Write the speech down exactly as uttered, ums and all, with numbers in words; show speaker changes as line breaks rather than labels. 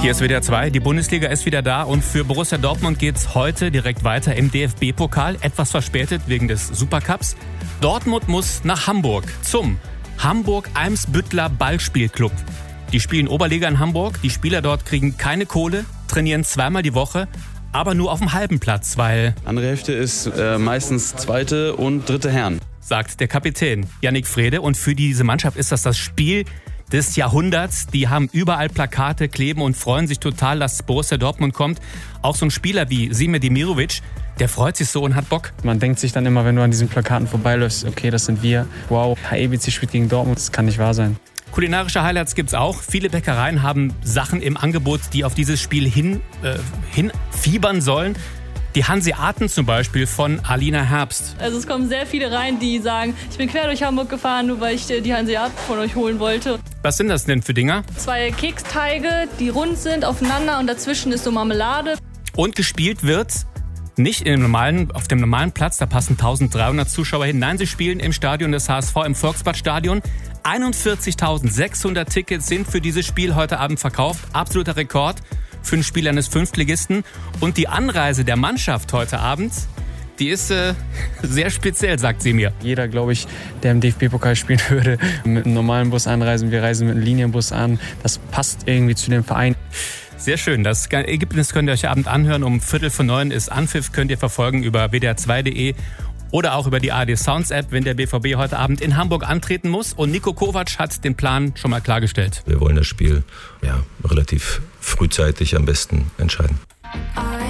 Hier ist W D R zwei, die Bundesliga ist wieder da und für Borussia Dortmund geht's heute direkt weiter im D F B-Pokal, etwas verspätet wegen des Supercups. Dortmund muss nach Hamburg zum Hamburg-Eimsbütteler Ballspielclub. Die spielen Oberliga in Hamburg, die Spieler dort kriegen keine Kohle, trainieren zweimal die Woche, aber nur auf dem halben Platz, weil...
Andere Hälfte ist äh, meistens zweite und dritte Herren,
sagt der Kapitän Yannick Frede. Und für diese Mannschaft ist das das Spiel des Jahrhunderts. Die haben überall Plakate kleben und freuen sich total, dass Borussia Dortmund kommt. Auch so ein Spieler wie Sime Demirovic, der freut sich so und hat Bock.
Man denkt sich dann immer, wenn du an diesen Plakaten vorbeiläufst, okay, das sind wir. Wow, H E B C spielt gegen Dortmund, das kann nicht wahr sein.
Kulinarische Highlights gibt's auch. Viele Bäckereien haben Sachen im Angebot, die auf dieses Spiel hin, äh, hinfiebern sollen. Die Hanseaten zum Beispiel von Alina Herbst.
Also es kommen sehr viele rein, die sagen, ich bin quer durch Hamburg gefahren, nur weil ich die Hanseaten von euch holen wollte.
Was sind das denn für Dinger?
Zwei Keksteige, die rund sind, aufeinander und dazwischen ist so Marmelade.
Und gespielt wird nicht in dem normalen, auf dem normalen Platz, da passen eintausenddreihundert Zuschauer hin. Nein, sie spielen im Stadion des H S V, im Volksbadstadion. einundvierzigtausendsechshundert Tickets sind für dieses Spiel heute Abend verkauft. Absoluter Rekord für ein Spiel eines Fünftligisten. Und die Anreise der Mannschaft heute Abend, die ist äh, sehr speziell, sagt sie mir.
Jeder, glaube ich, der im D F B-Pokal spielen würde, mit einem normalen Bus anreisen. Wir reisen mit einem Linienbus an. Das passt irgendwie zu dem Verein.
Sehr schön. Das Ergebnis könnt ihr euch Abend anhören. Um Viertel vor neun ist Anpfiff. Könnt ihr verfolgen über w d r zwei punkt d e oder auch über die A R D Sounds App, wenn der B V B heute Abend in Hamburg antreten muss. Und Niko Kovac hat den Plan schon mal klargestellt.
Wir wollen das Spiel ja, relativ frühzeitig am besten entscheiden.